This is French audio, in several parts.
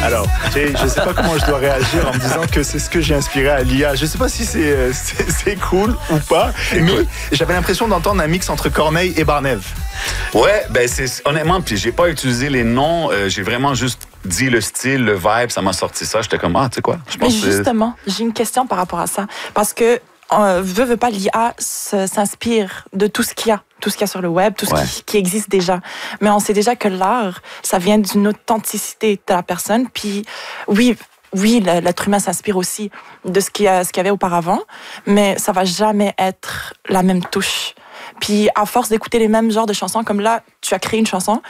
Alors, je ne sais pas comment je dois réagir en me disant que c'est ce que j'ai inspiré à l'IA. Je ne sais pas si c'est cool ou pas, mais j'avais l'impression d'entendre un mix entre Corneille et Barnève. Ouais, ben honnêtement, puis j'ai pas utilisé les noms, j'ai vraiment juste dit le style, le vibe, ça m'a sorti ça. J'étais comme, tu sais quoi, je pense. Mais justement, j'ai une question par rapport à ça. Parce que, veut pas, l'IA s'inspire de tout ce qu'il y a. Tout ce qu'il y a sur le web, tout ce qui existe déjà. Mais on sait déjà que l'art, ça vient d'une authenticité de la personne. Puis, oui, l'être humain s'inspire aussi de ce qu'il y avait auparavant, mais ça va jamais être la même touche. Puis, à force d'écouter les mêmes genres de chansons, comme là, tu as créé une chanson,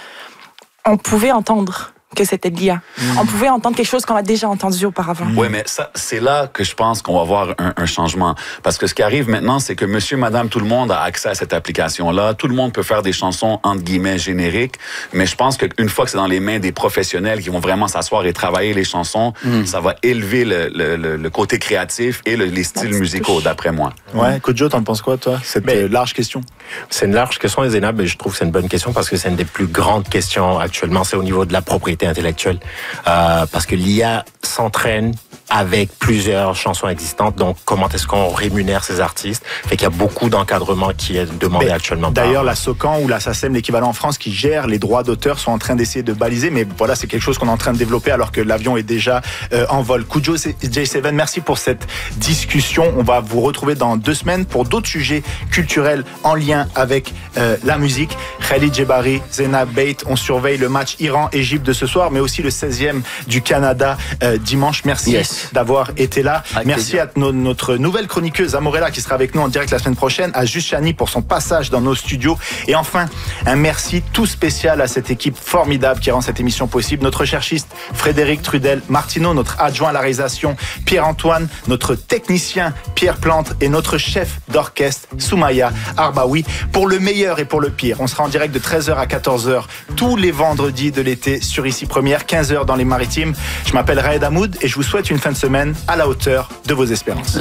on pouvait entendre que c'était de l'IA. On pouvait entendre quelque chose qu'on a déjà entendu auparavant. Oui, mais ça, c'est là que je pense qu'on va voir un changement. Parce que ce qui arrive maintenant, c'est que monsieur, madame, tout le monde a accès à cette application-là. Tout le monde peut faire des chansons, entre guillemets, génériques. Mais je pense qu'une fois que c'est dans les mains des professionnels qui vont vraiment s'asseoir et travailler les chansons, ça va élever le côté créatif et les styles musicaux, d'après moi. Ouais, Kodjo, t'en penses quoi, toi? Cette large question. C'est une large question, Zénab, mais je trouve que c'est une bonne question parce que c'est une des plus grandes questions actuellement. C'est au niveau de la propriété intellectuelle. Parce que l'IA s'entraîne avec plusieurs chansons existantes. Donc, comment est-ce qu'on rémunère ces artistes? Fait qu'il y a beaucoup d'encadrement qui est demandé actuellement. D'ailleurs, la SOCAN ou la SACEM, l'équivalent en France, qui gère les droits d'auteur, sont en train d'essayer de baliser. Mais voilà, c'est quelque chose qu'on est en train de développer alors que l'avion est déjà en vol. Kodjo J7, merci pour cette discussion. On va vous retrouver dans 2 semaines pour d'autres sujets culturels en lien avec la musique. Khalid Djebari, Zénab Beit, on surveille le match Iran-Égypte de ce soir, mais aussi le 16e du Canada dimanche. Merci d'avoir été là. Merci à notre nouvelle chroniqueuse Amorella qui sera avec nous en direct la semaine prochaine, à Juste Chani pour son passage dans nos studios. Et enfin, un merci tout spécial à cette équipe formidable qui rend cette émission possible. Notre recherchiste Frédéric Trudel-Martineau, notre adjoint à la réalisation Pierre-Antoine, notre technicien Pierre Plante et notre chef d'orchestre Soumaya Arbaoui. Pour le meilleur et pour le pire, on sera en direct de 13h à 14h tous les vendredis de l'été sur Ici Première, 15h dans les Maritimes. Je m'appelle Raed Hamoud et je vous souhaite une fin de semaine à la hauteur de vos espérances.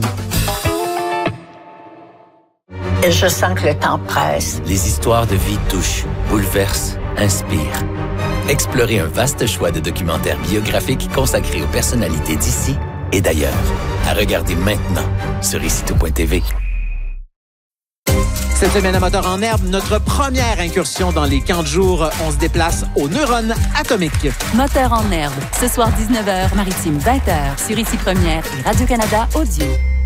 Je sens que le temps presse. Les histoires de vie touchent, bouleversent, inspirent. Explorez un vaste choix de documentaires biographiques consacrés aux personnalités d'ici et d'ailleurs. À regarder maintenant sur icitout.tv. Cette semaine à Moteur en herbe, notre première incursion dans les camps de jour. On se déplace aux neurones atomiques. Moteur en herbe, ce soir 19h, Maritime 20h, sur Ici Première et Radio-Canada Audio.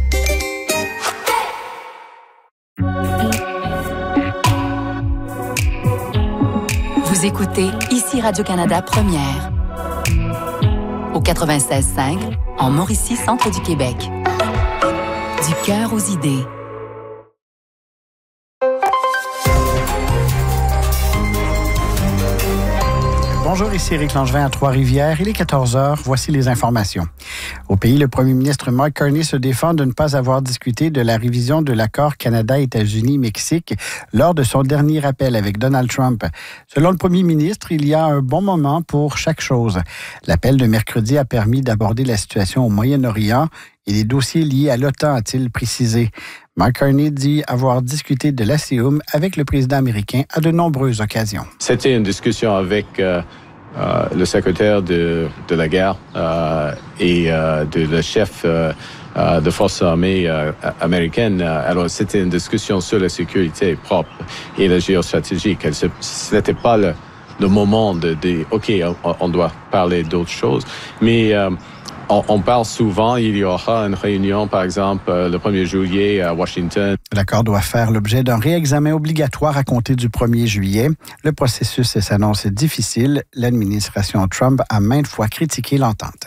Vous écoutez Ici Radio-Canada Première. Au 96.5, en Mauricie, centre du Québec. Du cœur aux idées. Bonjour, ici Éric Langevin à Trois-Rivières. Il est 14h. Voici les informations. Au pays, le premier ministre Mark Carney se défend de ne pas avoir discuté de la révision de l'accord Canada-États-Unis-Mexique lors de son dernier appel avec Donald Trump. Selon le premier ministre, il y a un bon moment pour chaque chose. L'appel de mercredi a permis d'aborder la situation au Moyen-Orient et les dossiers liés à l'OTAN, a-t-il précisé. Mark Carney dit avoir discuté de l'ASEUM avec le président américain à de nombreuses occasions. C'était une discussion avec le secrétaire de la guerre et le chef de forces armées américaines. Alors, c'était une discussion sur la sécurité propre et la géostratégie. Ce n'était pas le moment de OK, on doit parler d'autres choses. Mais on parle souvent, il y aura une réunion, par exemple, le 1er juillet à Washington. L'accord doit faire l'objet d'un réexamen obligatoire à compter du 1er juillet. Le processus s'annonce difficile. L'administration Trump a maintes fois critiqué l'entente.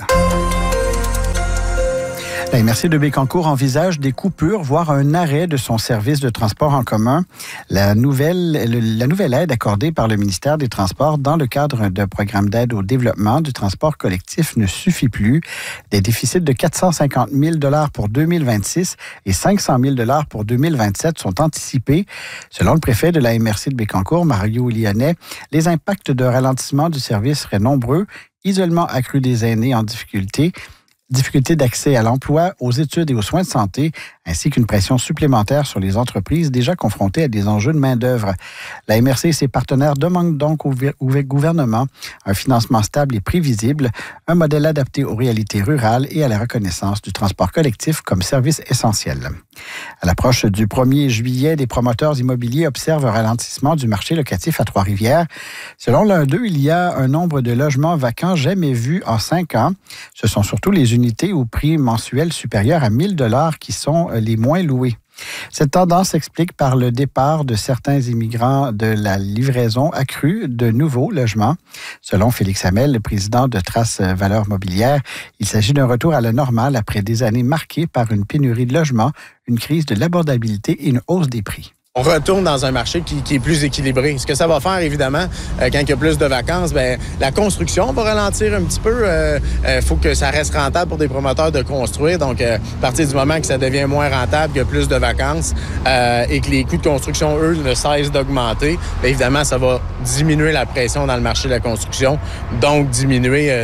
La MRC de Bécancour envisage des coupures, voire un arrêt de son service de transport en commun. La nouvelle aide accordée par le ministère des Transports dans le cadre d'un programme d'aide au développement du transport collectif ne suffit plus. Des déficits de 450 000 $ pour 2026 et 500 000 $ pour 2027 sont anticipés. Selon le préfet de la MRC de Bécancour, Mario Lyonnais, les impacts de ralentissement du service seraient nombreux. Isolement accru des aînés en difficulté, difficultés d'accès à l'emploi, aux études et aux soins de santé, ainsi qu'une pression supplémentaire sur les entreprises déjà confrontées à des enjeux de main-d'œuvre. La MRC et ses partenaires demandent donc au gouvernement un financement stable et prévisible, un modèle adapté aux réalités rurales et à la reconnaissance du transport collectif comme service essentiel. À l'approche du 1er juillet, des promoteurs immobiliers observent un ralentissement du marché locatif à Trois-Rivières. Selon l'un d'eux, il y a un nombre de logements vacants jamais vu en 5 ans. Ce sont surtout les unités au prix mensuel supérieur à 1 000 $ qui sont les moins louées. Cette tendance s'explique par le départ de certains immigrants de la livraison accrue de nouveaux logements. Selon Félix Hamel, le président de Trace Valeurs Mobilières, il s'agit d'un retour à la normale après des années marquées par une pénurie de logements, une crise de l'abordabilité et une hausse des prix. On retourne dans un marché qui est plus équilibré. Ce que ça va faire, évidemment, quand il y a plus de vacances, la construction va ralentir un petit peu. Faut que ça reste rentable pour des promoteurs de construire. Donc, à partir du moment que ça devient moins rentable, qu'il y a plus de vacances et que les coûts de construction, eux, ne cessent d'augmenter, évidemment, ça va diminuer la pression dans le marché de la construction. Donc, diminuer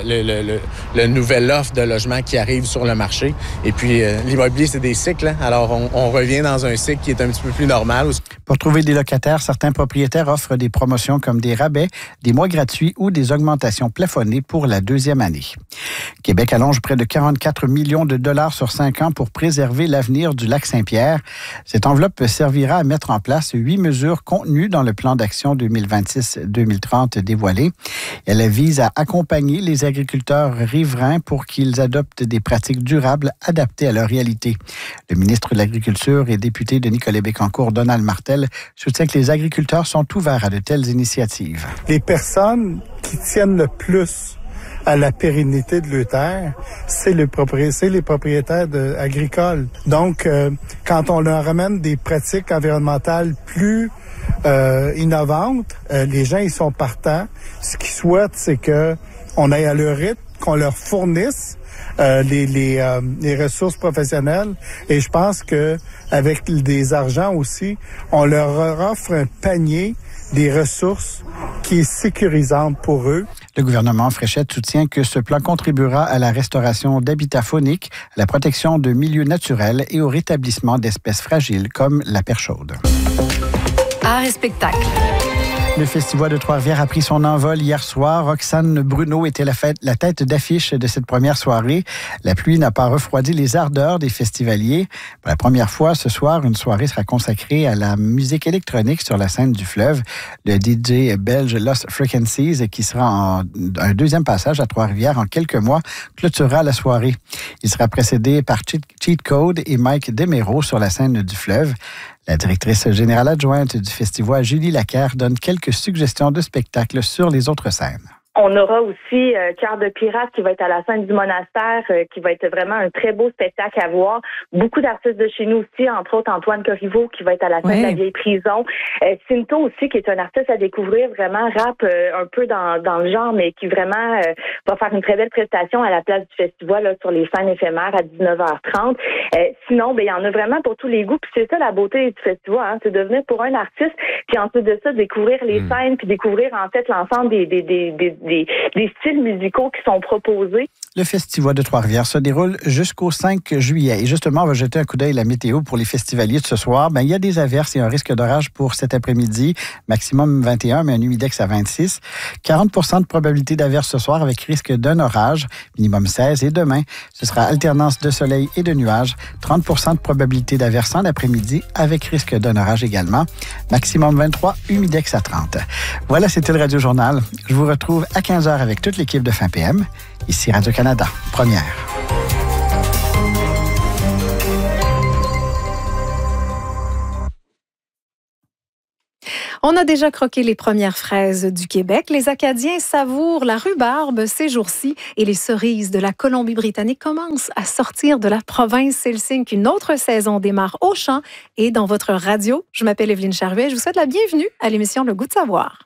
le nouvel offre de logements qui arrive sur le marché. Et puis, l'immobilier, c'est des cycles. Hein? Alors, on revient dans un cycle qui est un petit peu plus normal. Pour trouver des locataires, certains propriétaires offrent des promotions comme des rabais, des mois gratuits ou des augmentations plafonnées pour la 2e année. Québec allonge près de 44 millions de dollars sur 5 ans pour préserver l'avenir du lac Saint-Pierre. Cette enveloppe servira à mettre en place 8 mesures contenues dans le plan d'action 2026-2030 dévoilé. Elle vise à accompagner les agriculteurs riverains pour qu'ils adoptent des pratiques durables adaptées à leur réalité. Le ministre de l'Agriculture et député de Nicolet-Bécancour, Donald Martel, soutient que les agriculteurs sont ouverts à de telles initiatives. Les personnes qui tiennent le plus à la pérennité de leur terre, c'est les propriétaires agricoles. Donc, quand on leur ramène des pratiques environnementales plus innovantes, les gens, ils sont partants. Ce qu'ils souhaitent, c'est qu'on aille à leur rythme, qu'on leur fournisse les ressources professionnelles. Et je pense que avec des argents aussi, on leur offre un panier des ressources qui est sécurisante pour eux. Le gouvernement Fréchette soutient que ce plan contribuera à la restauration d'habitats fauniques, à la protection de milieux naturels et au rétablissement d'espèces fragiles comme la perchaude. Art et spectacle. Le Festival de Trois-Rivières a pris son envol hier soir. Roxane Bruno était la tête d'affiche de cette première soirée. La pluie n'a pas refroidi les ardeurs des festivaliers. Pour la première fois ce soir, une soirée sera consacrée à la musique électronique sur la scène du fleuve. Le DJ belge Lost Frequencies, qui sera en un 2e passage à Trois-Rivières en quelques mois, clôturera la soirée. Il sera précédé par Cheat Code et Mike Demero sur la scène du fleuve. La directrice générale adjointe du festival, Julie Lacaire, donne quelques suggestions de spectacles sur les autres scènes. On aura aussi Cœur de pirate qui va être à la scène du monastère, qui va être vraiment un très beau spectacle à voir. Beaucoup d'artistes de chez nous aussi, entre autres Antoine Corriveau qui va être à la scène de la vieille prison. Cinto aussi, qui est un artiste à découvrir, vraiment rap un peu dans le genre, mais qui vraiment va faire une très belle prestation à la place du festival là, sur les scènes éphémères à 19h30. Sinon, il y en a vraiment pour tous les goûts. Puis c'est ça la beauté du festival, hein, c'est de venir pour un artiste, puis ensuite de ça, découvrir les scènes, puis découvrir en fait l'ensemble des styles musicaux qui sont proposés. Le Festival de Trois-Rivières se déroule jusqu'au 5 juillet. Et justement, on va jeter un coup d'œil à la météo pour les festivaliers de ce soir. Il y a des averses et un risque d'orage pour cet après-midi. Maximum 21, mais un humidex à 26. 40% de probabilité d'averse ce soir avec risque d'un orage. Minimum 16. Et demain, ce sera alternance de soleil et de nuages. 30% de probabilité d'averse en après-midi avec risque d'un orage également. Maximum 23, humidex à 30. Voilà, c'était le Radio Journal. Je vous retrouve à 15h avec toute l'équipe de Fin PM. Ici Radio-Canada, première. On a déjà croqué les premières fraises du Québec. Les Acadiens savourent la rhubarbe ces jours-ci et les cerises de la Colombie-Britannique commencent à sortir de la province. C'est le signe qu'une autre saison démarre au champ et dans votre radio. Je m'appelle Evelyne Charvet. Je vous souhaite la bienvenue à l'émission Le Goût de savoir.